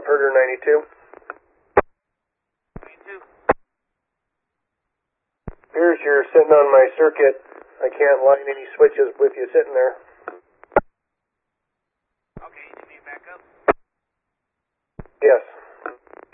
Herder 92. 92. Appears you're sitting on my circuit. I can't line any switches with you sitting there.